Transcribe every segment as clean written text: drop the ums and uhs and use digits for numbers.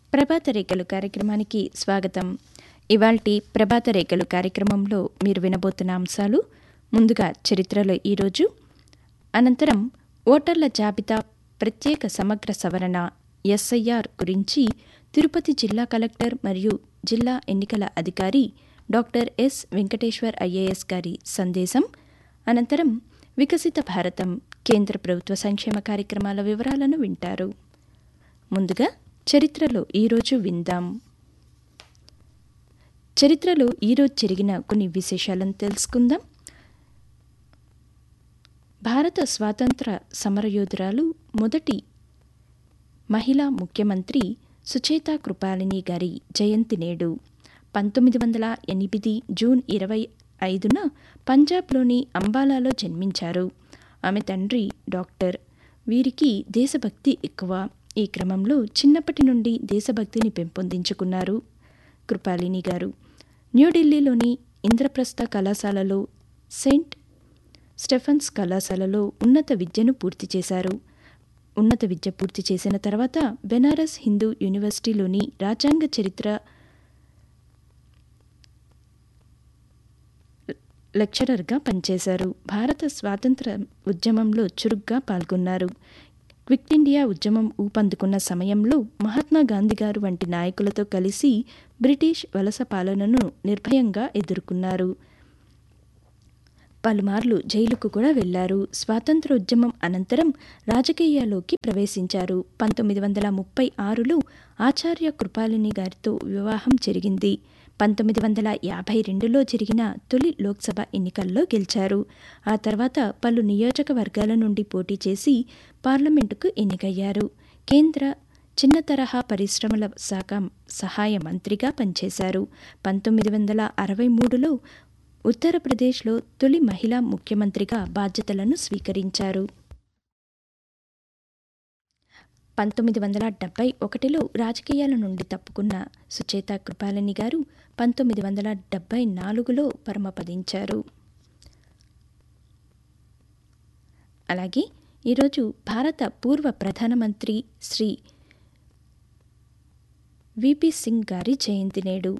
ప్రభాత రేఖలు కార్యక్రమానికి స్వాగతం. ఇవాల్టి ప్రభాత రేఖలు కార్యక్రమంలో మీరు వినబోతున్న అంశాలు: ముందుగా చరిత్రలో ఈరోజు, అనంతరం ఓటర్ల జాబితా ప్రత్యేక సమగ్ర సవరణ ఎస్ఐఆర్ గురించి తిరుపతి జిల్లా కలెక్టర్ మరియు జిల్లా ఎన్నికల అధికారి డాక్టర్ ఎస్ వెంకటేశ్వర్ ఐఏఎస్ గారి సందేశం, అనంతరం వికసిత భారతం కేంద్ర ప్రభుత్వ సంక్షేమ కార్యక్రమాల వివరాలను వింటారు. ముందుగా చరిత్రలో ఈరోజు విందాం. చరిత్రలో ఈరోజు జరిగిన కొన్ని విశేషాలను తెలుసుకుందాం. భారత స్వాతంత్ర సమరయోధురాలు, మొదటి మహిళా ముఖ్యమంత్రి సుచేతా కృపాలిని గారి జయంతి నేడు. 1908 జూన్ 25న పంజాబ్లోని అంబాలాలో జన్మించారు. ఆమె తండ్రి డాక్టర్. వీరికి దేశభక్తి ఎక్కువ. ఈ క్రమంలో చిన్నప్పటి నుండి దేశభక్తిని పెంపొందించుకున్నారు కృపాలిని గారు. న్యూఢిల్లీలోని ఇంద్రప్రస్థ కళాశాలలో, సెయింట్ స్టెఫెన్స్ కళాశాలలో ఉన్నత విద్యను పూర్తి చేశారు. ఉన్నత విద్య పూర్తి చేసిన తర్వాత బెనారస్ హిందూ యూనివర్సిటీలోని రాజ్యాంగ చరిత్ర లెక్చరర్గా పనిచేశారు. భారత స్వాతంత్ర ఉద్యమంలో చురుగ్గా పాల్గొన్నారు. క్విట్ ఇండియా ఉద్యమం ఊపందుకున్న సమయంలో మహాత్మా గాంధీ గారు వంటి నాయకులతో కలిసి బ్రిటిష్ వలస పాలనను నిర్భయంగా ఎదుర్కొన్నారు. పలుమార్లు జైలుకు కూడా వెళ్లారు. స్వాతంత్రోద్యమం అనంతరం రాజకీయాల్లోకి ప్రవేశించారు. 1936లో ఆచార్య కృపాలిని గారితో వివాహం జరిగింది. 1952లో జరిగిన తొలి లోక్సభ ఎన్నికల్లో గెలిచారు. ఆ తర్వాత పలు నియోజకవర్గాల నుండి పోటీ చేసి పార్లమెంటుకు ఎన్నికయ్యారు. కేంద్ర చిన్న తరహా పరిశ్రమల శాఖ సహాయ మంత్రిగా పనిచేశారు. 1963లో ఉత్తరప్రదేశ్లో తొలి మహిళా ముఖ్యమంత్రిగా బాధ్యతలను స్వీకరించారు. 1971లో రాజకీయాల నుండి తప్పుకున్న సుచేతా కృపాలిని గారు 1974లో పరమపదించారు. అలాగే ఈరోజు భారత పూర్వ ప్రధానమంత్రి శ్రీ విపి సింగ్ గారి జయంతి నేడు.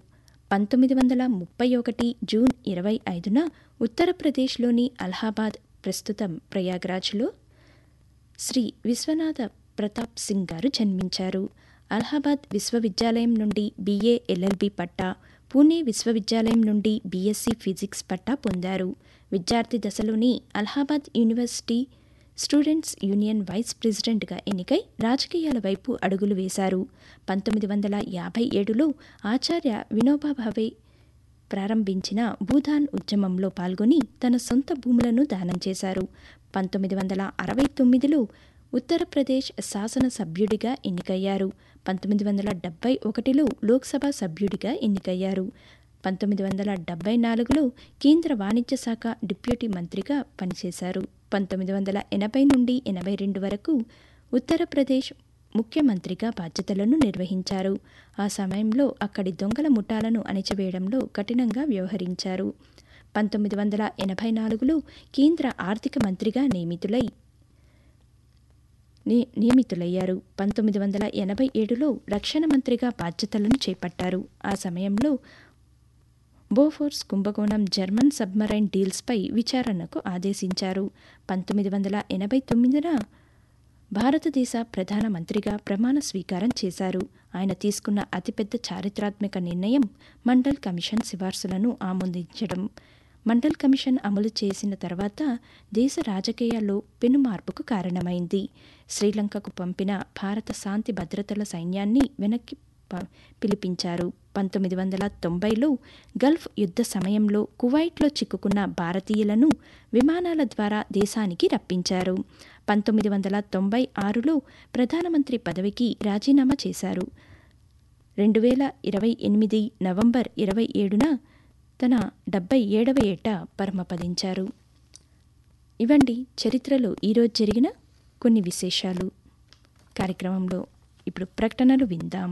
1931 జూన్ 25న ఉత్తరప్రదేశ్లోని అలహాబాద్, ప్రస్తుతం ప్రయాగ్రాజ్లో శ్రీ విశ్వనాథ ప్రతాప్ సింగ్ గారు జన్మించారు. అలహాబాద్ విశ్వవిద్యాలయం నుండి BA LLB పట్టా, పూణే విశ్వవిద్యాలయం నుండి BSc ఫిజిక్స్ పట్టా పొందారు. విద్యార్థి దశలోని Allahabad university students union vice ప్రెసిడెంట్గా ఎన్నికై రాజకీయాల వైపు అడుగులు వేశారు. 1957లో ఆచార్య వినోబా భావే ప్రారంభించిన భూదాన్ ఉద్యమంలో పాల్గొని తన సొంత భూములను దానం చేశారు. 1969లో ఉత్తరప్రదేశ్ శాసనసభ్యుడిగా ఎన్నికయ్యారు. 1971లో లోక్సభ సభ్యుడిగా ఎన్నికయ్యారు. 1974లో కేంద్ర వాణిజ్య శాఖ డిప్యూటీ మంత్రిగా పనిచేశారు. 1980 నుండి 82 వరకు ఉత్తరప్రదేశ్ ముఖ్యమంత్రిగా బాధ్యతలను నిర్వహించారు. ఆ సమయంలో అక్కడి దొంగల ముఠాలను అణిచివేయడంలో కఠినంగా వ్యవహరించారు. 1984లో కేంద్ర ఆర్థిక మంత్రిగా నియమితులయ్యారు. 1987లో రక్షణ మంత్రిగా బాధ్యతలను చేపట్టారు. ఆ సమయంలో బోఫోర్స్ కుంభకోణం, జర్మన్ సబ్మరైన్ డీల్స్పై విచారణకు ఆదేశించారు. 1989న భారతదేశ ప్రధానమంత్రిగా ప్రమాణ స్వీకారం చేశారు. ఆయన తీసుకున్న అతిపెద్ద చారిత్రాత్మక నిర్ణయం మండల్ కమిషన్ సిఫార్సులను ఆమోదించడం. మండల్ కమిషన్ అమలు చేసిన తర్వాత దేశ రాజకీయాల్లో పెనుమార్పుకు కారణమైంది. శ్రీలంకకు పంపిన భారత శాంతి భద్రతల సైన్యాన్ని వెనక్కి పిలిపించారు. 1990లో గల్ఫ్ యుద్ధ సమయంలో కువైట్లో చిక్కుకున్న భారతీయులను విమానాల ద్వారా దేశానికి రప్పించారు. 1996లో ప్రధానమంత్రి పదవికి రాజీనామా చేశారు. 2028 నవంబర్ 27న తన 77వ ఏట పరమపదించారు. ఇవండి చరిత్రలో ఈరోజు జరిగిన కొన్ని విశేషాలు. కార్యక్రమంలో ఇప్పుడు ప్రకటనలు విందాం.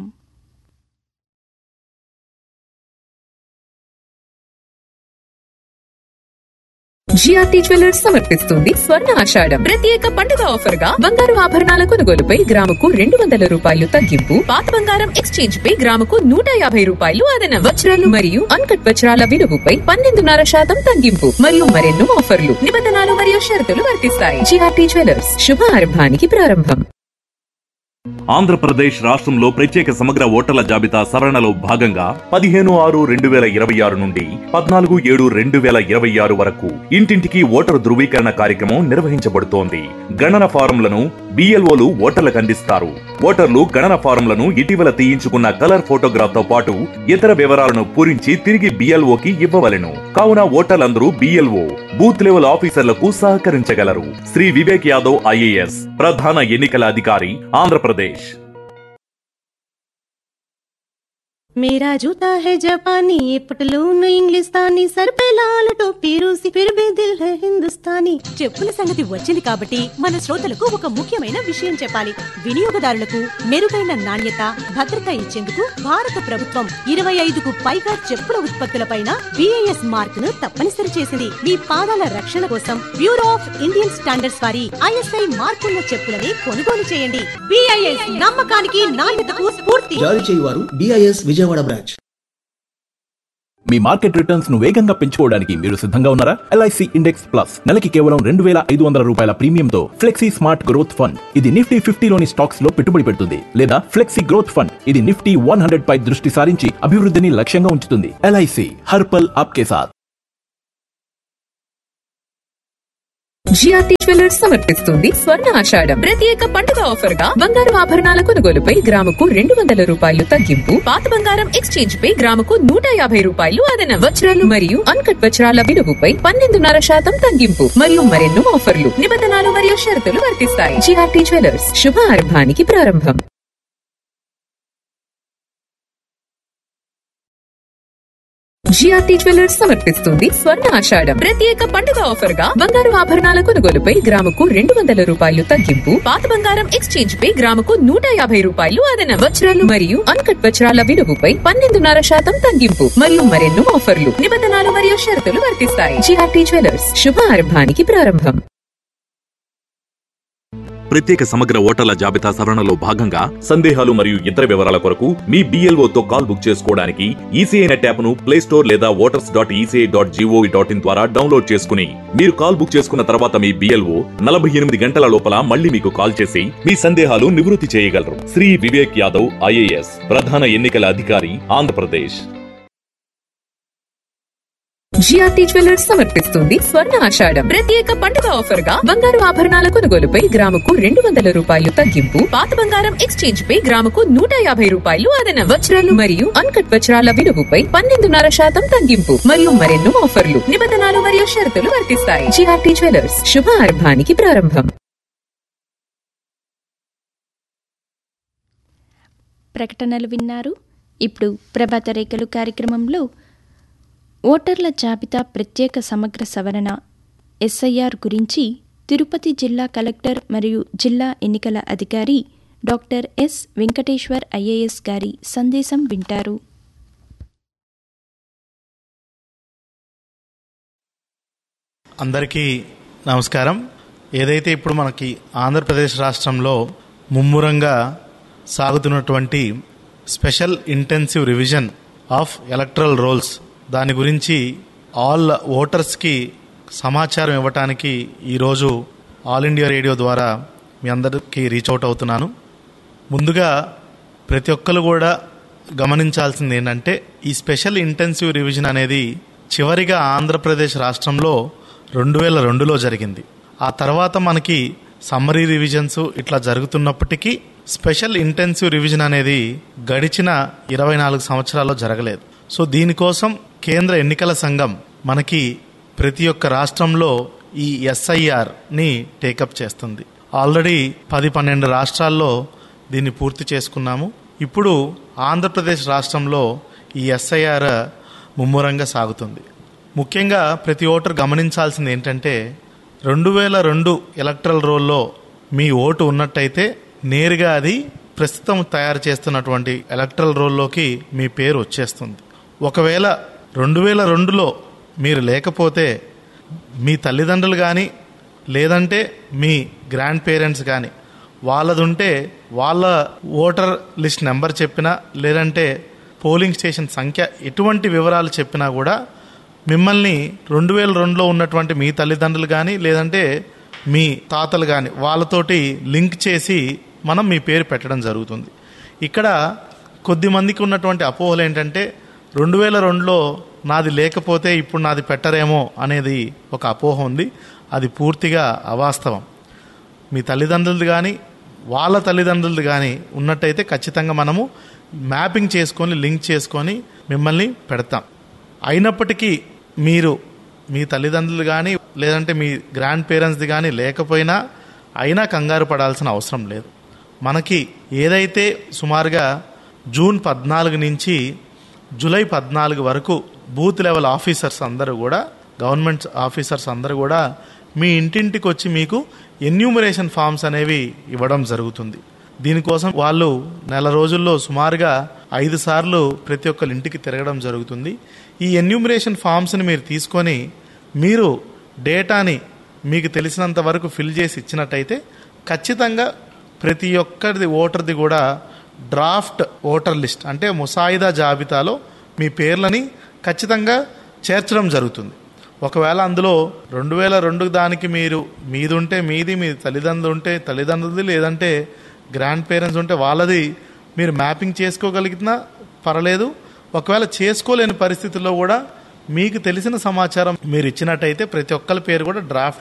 జిఆర్టీ జ్యువెలర్స్ సమర్పిస్తుంది స్వర్ణ ఆషాఢం ప్రత్యేక పండుగ ఆఫర్ గా బంగారు ఆభరణాల కొనుగోలుపై గ్రాముకు 200 రూపాయలు తగ్గింపు, పాత బంగారం ఎక్స్చేంజ్ పై గ్రాముకు 150 రూపాయలు అదనం, వజ్రాలు మరియు అన్కట్ వజ్రాల విలువపై 12.5% తగ్గింపు మరియు మరెన్నో ఆఫర్లు. నిబంధనలు మరియు షరతులు వర్తిస్తాయి. జిఆర్టీ జ్యువెలర్స్, శుభారంభానికి ప్రారంభం. ఆంధ్రప్రదేశ్ రాష్ట్రంలో ప్రత్యేక సమగ్ర ఓటర్ల జాబితా సవరణలో భాగంగా 15/6/2026 నుండి 14/7/2026 వరకు ఇంటింటికి ఓటరు ధృవీకరణ కార్యక్రమం నిర్వహించబడుతోంది. గణన ఫారంలను బిఎల్ఓలు ఓటర్లకు అందిస్తారు. ఓటర్లు గణన ఫారంలను ఇటీవల తీయించుకున్న కలర్ ఫోటోగ్రాఫ్ తో పాటు ఇతర వివరాలను పూరించి తిరిగి బిఎల్ఓకి ఇవ్వవలెను. కావున ఓటర్లందరూ బిఎల్ఓ బూత్ లెవెల్ ఆఫీసర్లకు సహకరించగలరు. శ్రీ వివేక్ యాదవ్ ఐఏఎస్ ప్రధాన ఎన్నికల అధికారి, ఆంధ్రప్రదేశ్. मेरा जूता है जापानी, ये पटलून इंग्लिस्तानी, सर पे लाल टोपी रूसी, फिर भी दिल है हिंदुस्तानी. చెప్పుల సంగతి వచ్చింది కాబట్టి మన శ్రోతలకు ఒక ముఖ్యమైన విషయం చెప్పాలి. వినియోగదారులకు మెరుగైన నాణ్యత, భద్రత ఇచ్చేందుకు భారత ప్రభుత్వం 25కు పైగా చెప్పుల ఉత్పత్తులపైన BIS మార్క్ ను తప్పనిసరి చేసింది. మీ పాదాల రక్షణ కోసం బ్యూరో ఆఫ్ ఇండియన్ స్టాండర్డ్స్ వారి ISI మార్కున్న చెప్పులని కొనుగోలు చేయండి. BIS నమ్మకానికి, నాణ్యతకు స్ఫూర్తి. జారీ చేయువారు BIS విజయవాడ బ్రాంచ్. మీ మార్కెట్ రిటర్న్స్ ను వేగంగా పెంచుకోవడానికి మీరు సిద్ధంగా ఉన్నారా? LIC ఇండెక్స్ ప్లస్ నెలకి కేవలం 2,500 రూపాయల ప్రీమియంతో ఫ్లెక్సీ స్మార్ట్ గ్రోత్ ఫండ్. ఇది నిఫ్టీ 50లోని స్టాక్స్ లో పెట్టుబడి పెడుతుంది. లేదా ఫ్లెక్సీ గ్రోత్ ఫండ్, ఇది నిఫ్టీ 100 పై దృష్టి సారించి అభివృద్ధిని లక్ష్యంగా ఉంచుతుంది. LIC హర్ పల్ ఆప్కే సాథ్. జిఆర్టీ జ్యువెలర్స్ సమర్పిస్తుంది స్వర్ణ ఆషాఢం ప్రత్యేక పండుగ ఆఫర్ గా బంగారు ఆభరణాల కొనుగోలుపై గ్రాముకు 200 రూపాయలు తగ్గింపు, పాత బంగారం ఎక్స్చేంజ్ పై గ్రాముకు 150 రూపాయలు అదనం, వజ్రాలు మరియు అన్కట్ వజ్రాల విలువపై 12.5% తగ్గింపు మరియు మరెన్నో ఆఫర్లు. నిబంధనలు మరియు షరతులు వర్తిస్తాయి. జిఆర్టీ జ్యువెలర్స్, శుభారంభానికి ప్రారంభం. జిఆర్టీ జ్యువెలర్స్ సమర్పిస్తుంది స్వర్ణ ఆషాఢం ప్రత్యేక పండుగ ఆఫర్ గా బంగారు ఆభరణాల కొనుగోలుపై గ్రాముకు 200 రూపాయలు తగ్గింపు, పాత బంగారం ఎక్స్చేంజ్ పై గ్రాముకు 150 రూపాయలు అదనం, వజ్రాలు మరియు అన్కట్ వజ్రాల విలువపై 12.5% తగ్గింపు మరియు మరెన్నో ఆఫర్లు. నిబంధనలు మరియు షరతులు వర్తిస్తాయి. జిఆర్టీ జ్యువెలర్స్, శుభారంభానికి ప్రారంభం. ప్రత్యేక సమగ్ర ఓటర్ల జాబితా సవరణలో భాగంగా సందేహాలు మరియు ఇతర వివరాల కొరకు మీ BLOతో కాల్ బుక్ చేసుకోవడానికి ఈసీఐ నెట్ యాప్ను ప్లే స్టోర్ లేదా voters.eci.gov.in ద్వారా డౌన్లోడ్ చేసుకుని మీరు కాల్ బుక్ చేసుకున్న తర్వాత మీ BLO 48 గంటల లోపల మళ్ళీ మీకు కాల్ చేసి మీ సందేహాలు నివృత్తి చేయగలరు. శ్రీ వివేక్ యాదవ్ IAS ప్రధాన ఎన్నికల అధికారి, ఆంధ్రప్రదేశ్. జిఆర్టీ జ్యువెలర్స్ సమర్పిస్తుంది స్వర్ణ ఆషాఢం ప్రత్యేక పండుగ ఆఫర్ గా బంగారు ఆభరణాల కొనుగోలుపై గ్రాముకు 200 రూపాయలు తగ్గింపు, పాత బంగారం ఎక్స్చేంజ్ పై గ్రాముకు 150 రూపాయలు అదనం, వజ్రాలు మరియు అన్కట్ వజ్రాల విలువపై 12.5% తగ్గింపు మరియు మరెన్నో ఆఫర్లు. నిబంధనలు మరియు షరతులు వర్తిస్తాయి. జిఆర్టీ జ్యువెలర్స్, శుభారంభానికి ప్రారంభం. ప్రకటనలు విన్నారు. ఇప్పుడు ప్రభాత రేఖలు కార్యక్రమంలో ఓటర్ల జాబితా ప్రత్యేక సమగ్ర సవరణ SIR గురించి తిరుపతి జిల్లా కలెక్టర్ మరియు జిల్లా ఎన్నికల అధికారి డాక్టర్ S. వెంకటేశ్వర్ IAS గారి సందేశం వింటారు. అందరికీ నమస్కారం. ఏదైతే ఇప్పుడు మనకి ఆంధ్రప్రదేశ్ రాష్ట్రంలో ముమ్మరంగా సాగుతున్నటువంటి special intensive revision of electoral roles, దాని గురించి ఆల్ ఓటర్స్కి సమాచారం ఇవ్వటానికి ఈరోజు ఆల్ ఇండియా రేడియో ద్వారా మీ అందరికీ రీచ్ అవుట్ అవుతున్నాను. ముందుగా ప్రతి ఒక్కరు కూడా గమనించాల్సింది ఏంటంటే, ఈ స్పెషల్ ఇంటెన్సివ్ రివిజన్ అనేది చివరిగా ఆంధ్రప్రదేశ్ రాష్ట్రంలో 2002లో జరిగింది. ఆ తర్వాత మనకి సమ్మరీ రివిజన్స్ ఇట్లా జరుగుతున్నప్పటికీ స్పెషల్ ఇంటెన్సివ్ రివిజన్ అనేది గడిచిన 24 సంవత్సరాల్లో జరగలేదు. సో దీనికోసం కేంద్ర ఎన్నికల సంఘం మనకి ప్రతి ఒక్క రాష్ట్రంలో ఈ SIRని టేకప్ చేస్తుంది. ఆల్రెడీ 10-12 రాష్ట్రాల్లో దీన్ని పూర్తి చేసుకున్నాము. ఇప్పుడు ఆంధ్రప్రదేశ్ రాష్ట్రంలో ఈ SIR ముమ్మరంగా సాగుతుంది. ముఖ్యంగా ప్రతి ఓటర్ గమనించాల్సింది ఏంటంటే, 2002 ఎలక్టరల్ రోల్లో మీ ఓటు ఉన్నట్టయితే నేరుగా అది ప్రస్తుతం తయారు చేస్తున్నటువంటి ఎలక్టరల్ రోల్లోకి మీ పేరు వచ్చేస్తుంది. ఒకవేళ 2002లో మీరు లేకపోతే మీ తల్లిదండ్రులు కానీ లేదంటే మీ గ్రాండ్ పేరెంట్స్ కానీ వాళ్ళది ఉంటే వాళ్ళ ఓటర్ లిస్ట్ నెంబర్ చెప్పినా లేదంటే పోలింగ్ స్టేషన్ సంఖ్య ఎటువంటి వివరాలు చెప్పినా కూడా మిమ్మల్ని 2002లో ఉన్నటువంటి మీ తల్లిదండ్రులు కానీ లేదంటే మీ తాతలు కానీ వాళ్ళతోటి లింక్ చేసి మనం మీ పేరు పెట్టడం జరుగుతుంది. ఇక్కడ కొద్దిమందికి ఉన్నటువంటి అపోహలు ఏంటంటే 2002లో నాది లేకపోతే ఇప్పుడు నాది పెట్టరేమో అనేది ఒక అపోహ ఉంది. అది పూర్తిగా అవాస్తవం. మీ తల్లిదండ్రులది కానీ వాళ్ళ తల్లిదండ్రులది కానీ ఉన్నట్టయితే ఖచ్చితంగా మనము మ్యాపింగ్ చేసుకొని లింక్ చేసుకొని మిమ్మల్ని పెడతాం. అయినప్పటికీ మీరు మీ తల్లిదండ్రులు కానీ లేదంటే మీ గ్రాండ్ పేరెంట్స్ది కానీ లేకపోయినా అయినా కంగారు పడాల్సిన అవసరం లేదు. మనకి ఏదైతే సుమారుగా జూన్ 14 నుంచి జూలై 14 వరకు బూత్ లెవెల్ ఆఫీసర్స్ అందరూ కూడా గవర్నమెంట్ ఆఫీసర్స్ అందరూ కూడా మీ ఇంటింటికి వచ్చి మీకు ఎన్యూమరేషన్ ఫామ్స్ అనేవి ఇవ్వడం జరుగుతుంది. దీనికోసం వాళ్ళు నెల రోజుల్లో సుమారుగా 5 సార్లు ప్రతి ఒక్కరి ఇంటికి తిరగడం జరుగుతుంది. ఈ ఎన్యూమరేషన్ ఫామ్స్ని మీరు తీసుకొని మీరు డేటాని మీకు తెలిసినంత వరకు ఫిల్ చేసి ఇచ్చినట్టయితే ఖచ్చితంగా ప్రతి ఒక్కరిది ఓటర్ది కూడా డ్రాఫ్ట్ ఓటర్ లిస్ట్ అంటే ముసాయిదా జాబితాలో మీ పేర్లని ఖచ్చితంగా చేర్చడం జరుగుతుంది. ఒకవేళ అందులో 2002 దానికి మీది ఉంటే మీది, మీ తల్లిదండ్రులు ఉంటే తల్లిదండ్రులది, లేదంటే గ్రాండ్ పేరెంట్స్ ఉంటే వాళ్ళది మీరు మ్యాపింగ్ చేసుకోగలిగినా పర్లేదు. ఒకవేళ చేసుకోలేని పరిస్థితుల్లో కూడా మీకు తెలిసిన సమాచారం మీరు ఇచ్చినట్టయితే ప్రతి ఒక్కరి పేరు కూడా డ్రాఫ్ట్